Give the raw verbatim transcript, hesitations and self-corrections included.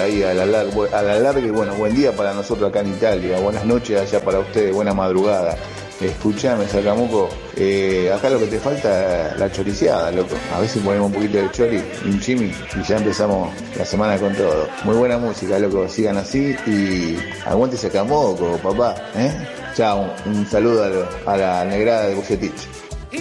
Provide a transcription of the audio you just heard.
ahí a la, larga, a la larga y bueno, buen día para nosotros acá en Italia, buenas noches allá para ustedes, buena madrugada. Escuchame, Sacamuco, eh, acá lo que te falta es la choriceada, loco. A ver si ponemos un poquito de chori, un chimi, y ya empezamos la semana con todo. Muy buena música, loco, sigan así y aguante Sacamuco, papá, ¿eh? Chao, un saludo a, lo, a la negrada de Bucetich.